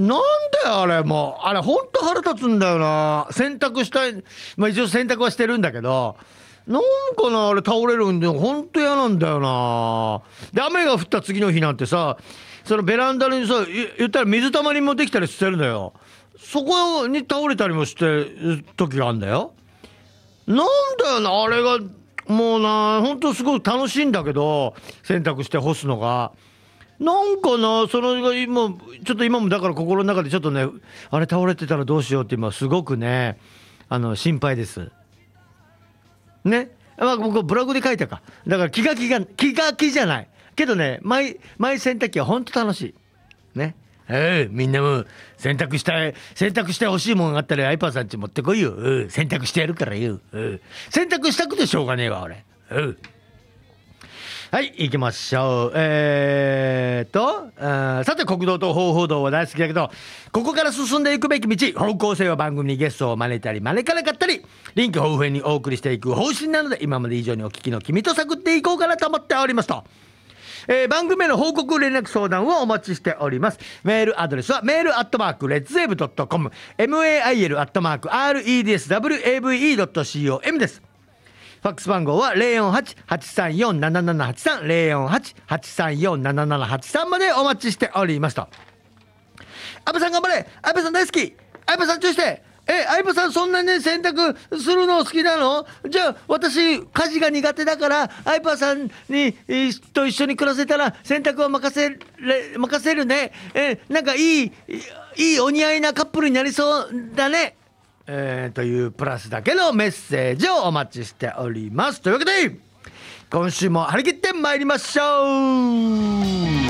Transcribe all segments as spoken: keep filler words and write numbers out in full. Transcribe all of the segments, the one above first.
なんだよあれ。もうあれほんと腹立つんだよな。洗濯したい、まあ一応洗濯はしてるんだけど、なんかなあれ倒れるんでほんと嫌なんだよな。で雨が降った次の日なんてさ、そのベランダにさ言ったら水たまりもできたりしてるのよ。そこに倒れたりもしてる時があるんだよ。なんだよなあれが。もうなほんとすごい楽しいんだけど、洗濯して干すのがなんかな、その今ちょっと今もだから心の中でちょっとね、あれ倒れてたらどうしようって今すごくね、あの心配ですね。まあ僕ブログで書いたか。だから気が気が気が気じゃないけどね、マイマイ洗濯機は本当楽しいね。えー、みんなも洗濯したい洗濯して欲しいもんがあったらアイパーさんち持ってこいよ。うん、洗濯してやるからよ。うん、洗濯したくてしょうがねえわ俺。うん、はい行きましょう。えー、っとあさて国道と方法道は大好きだけど、ここから進んでいくべき道、方向性は番組にゲストを招いたり招かなかったり臨機応変にお送りしていく方針なので、今まで以上にお聞きの君と探っていこうかなと思っておりますと。えー、番組への報告連絡相談をお待ちしております。メールアドレスはメールアットマークレッツウェーブドットコム メール アットマーク アールイーディーエスダブリューエーブイイードットコム です。ファックス番号は ゼロよんはち はちさんよん ななななはちさん ゼロよんはち はちさんよん ななななはちさんまでお待ちしておりますと。安倍さん頑張れ、安倍さん大好き、安倍さん注意して、え、相葉さんそんなに洗濯するの好きなの？じゃあ私家事が苦手だから相葉さんにと一緒に暮らせたら洗濯は任せれ任せるね。え、なんかいいいいお似合いなカップルになりそうだね。えー、というプラスだけのメッセージをお待ちしております。というわけで今週も張り切ってまいりましょう。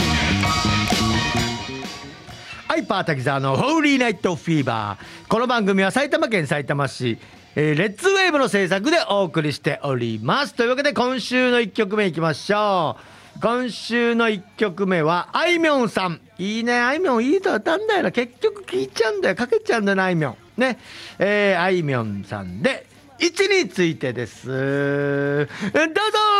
ハイパー滝沢のホーリーナイトフィーバー。この番組は埼玉県さいたま市、えー、レッツウェーブの制作でお送りしております。というわけで今週のいっきょくめいきましょう。今週のいっきょくめはあいみょんさん。いいね、あいみょんいい歌歌うんだよな。結局聴いちゃうんだよ、かけちゃうんだよな、あいみょんね。えー、あいみょんさんで位置についてです。どうぞ。